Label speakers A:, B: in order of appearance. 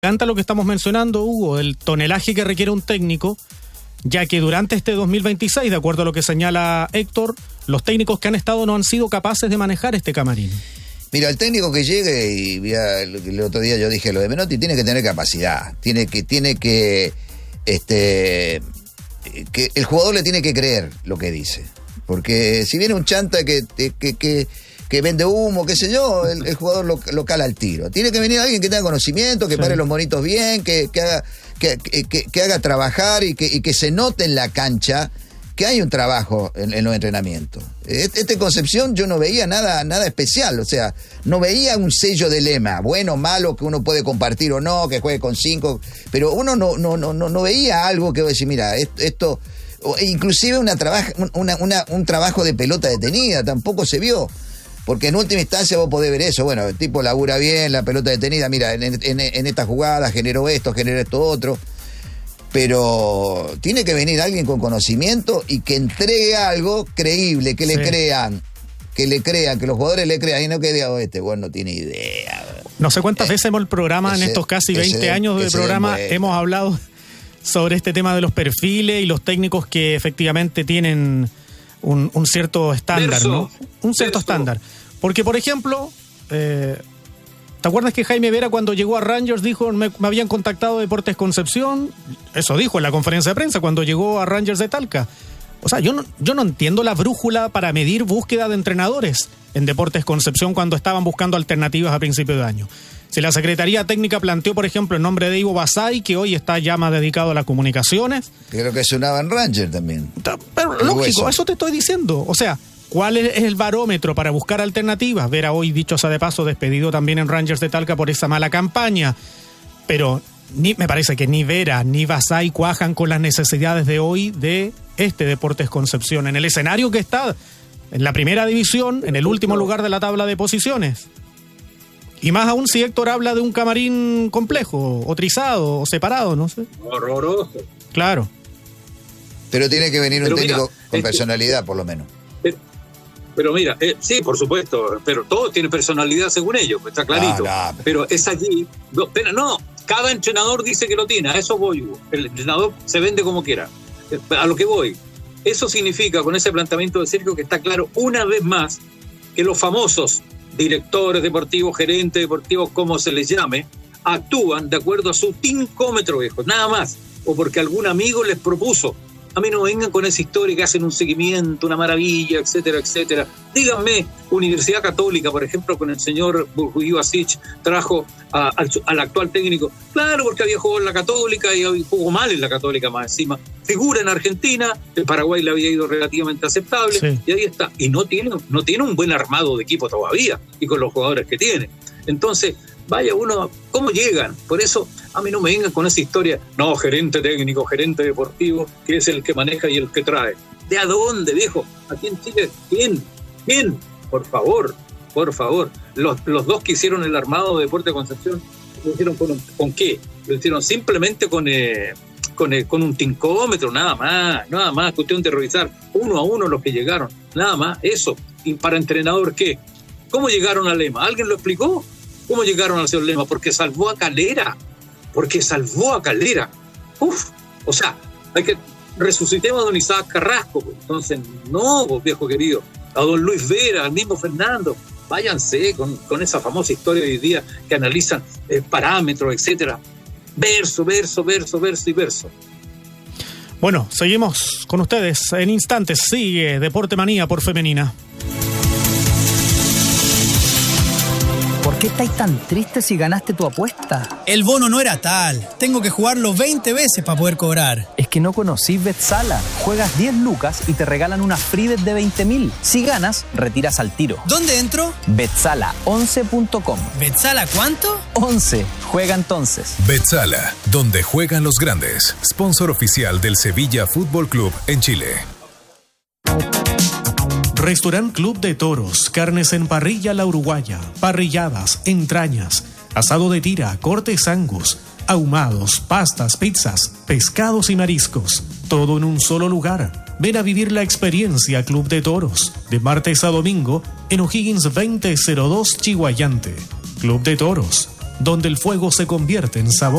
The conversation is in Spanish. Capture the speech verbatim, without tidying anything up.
A: encanta lo que estamos mencionando, Hugo, el tonelaje que requiere un técnico, ya que durante este dos mil veintiséis, de acuerdo a lo que señala Héctor, los técnicos que han estado no han sido capaces de manejar este camarín.
B: Mira, el técnico que llegue, y ya, el otro día yo dije lo de Menotti, tiene que tener capacidad, tiene que, tiene que, este, que el jugador le tiene que creer lo que dice, porque si viene un chanta que, que, que, que vende humo, qué sé yo, el, el jugador lo, lo cala al tiro. Tiene que venir alguien que tenga conocimiento, que sí. pare los monitos bien, que, que haga, que, que, que haga trabajar y que, y que se note en la cancha que hay un trabajo en, en los entrenamientos. Este Concepción yo no veía nada, nada especial, o sea, no veía un sello de lema, bueno, malo, que uno puede compartir o no, que juegue con cinco, pero uno no, no, no, no, no veía algo que decir, mira, esto, esto inclusive una trabaja, una, una, un trabajo de pelota detenida, tampoco se vio. Porque en última instancia vos podés ver eso, bueno, el tipo labura bien, la pelota detenida, mira, en, en, en esta jugada generó esto, generó esto otro, pero tiene que venir alguien con conocimiento y que entregue algo creíble, que sí. le crean, que le crean, que los jugadores le crean, y no que diga, oh, este bueno no tiene idea.
A: No sé cuántas eh, veces hemos el programa, ese, en estos casi veinte ese, años de programa, hemos hablado sobre este tema de los perfiles y los técnicos que efectivamente tienen un, un cierto estándar, Verso. ¿no? Un cierto Verso. estándar. Porque, por ejemplo, eh, ¿te acuerdas que Jaime Vera cuando llegó a Rangers dijo, me, me habían contactado Deportes Concepción? Eso dijo en la conferencia de prensa cuando llegó a Rangers de Talca. O sea, yo no, yo no entiendo la brújula para medir búsqueda de entrenadores en Deportes Concepción cuando estaban buscando alternativas a principio de año. Si la Secretaría Técnica planteó, por ejemplo, el nombre de Ivo Basay, que hoy está ya más dedicado a las comunicaciones.
B: Creo que sonaba en Rangers también.
A: Pero el lógico, hueso. Eso te estoy diciendo. O sea, ¿cuál es el barómetro para buscar alternativas? Vera hoy, dicho sea de paso, despedido también en Rangers de Talca por esa mala campaña. Pero ni, me parece que ni Vera ni Basay cuajan con las necesidades de hoy de este Deportes Concepción. En el escenario que está, en la primera división, en el último lugar de la tabla de posiciones. Y más aún si Héctor habla de un camarín complejo, o trizado, o separado, no sé.
C: Horroroso.
A: Claro.
B: Pero tiene que venir
C: pero
B: un técnico
C: mira,
B: con
C: es
B: personalidad, que, por lo menos.
C: Pero, pero mira, eh, sí, por supuesto, pero todos tienen personalidad según ellos, está clarito. No, no, pero es allí, no, pero no, cada entrenador dice que lo tiene, a eso voy, Hugo. El entrenador se vende como quiera, a lo que voy. Eso significa, con ese planteamiento de Sergio, que está claro una vez más que los famosos directores deportivos, gerentes deportivos, como se les llame, actúan de acuerdo a su tincómetro, viejo, nada más, o porque algún amigo les propuso. A mí no vengan con esa historia que hacen un seguimiento, una maravilla, etcétera, etcétera. Díganme, Universidad Católica, por ejemplo, con el señor Burjuivasic, trajo a, al, al actual técnico. Claro, porque había jugado en la Católica y jugó mal en la Católica más encima. Figura en Argentina, en Paraguay le había ido relativamente aceptable, sí. y ahí está. Y no tiene, no tiene un buen armado de equipo todavía, y con los jugadores que tiene. Entonces, vaya uno, ¿cómo llegan? Por eso, a mí no me vengan con esa historia, no, gerente técnico, gerente deportivo, que es el que maneja y el que trae. ¿De a dónde, viejo? Aquí en Chile, ¿quién? ¿Quién? Por favor, por favor. Los, los dos que hicieron el armado de Deportes Concepción, ¿lo hicieron con, con qué? Lo hicieron simplemente con, eh, con, eh, con un tincómetro, nada más, nada más, cuestión de revisar uno a uno los que llegaron, nada más, eso. ¿Y para entrenador qué? ¿Cómo llegaron a Lema? ¿Alguien lo explicó? ¿Cómo llegaron al señor Lema? Porque salvó a Calera. Porque salvó a Calera. Uf, o sea, hay que resucitemos a don Isaac Carrasco. Entonces, no, viejo querido. A don Luis Vera, al mismo Fernando. Váyanse con, con esa famosa historia de hoy día que analizan eh, parámetros, etcétera. Verso, verso, verso, verso y verso.
A: Bueno, seguimos con ustedes. En instantes sigue Deporte Manía por Femenina.
D: ¿Por qué estáis tan tristes si ganaste tu apuesta?
E: El bono no era tal. Tengo que jugarlo veinte veces para poder cobrar.
D: Es que no conocís Betsala. Juegas diez lucas y te regalan una free bet de veinte mil. Si ganas, retiras al tiro.
E: ¿Dónde entro?
D: Betsala once punto com.
E: ¿Betsala cuánto?
D: once. Juega entonces.
F: Betsala, donde juegan los grandes. Sponsor oficial del Sevilla Fútbol Club en Chile.
A: Restaurant Club de Toros, carnes en parrilla la uruguaya, parrilladas, entrañas, asado de tira, cortes angus, ahumados, pastas, pizzas, pescados y mariscos, todo en un solo lugar. Ven a vivir la experiencia Club de Toros, de martes a domingo en O'Higgins veinte cero dos Chihuayante. Club de Toros, donde el fuego se convierte en sabor.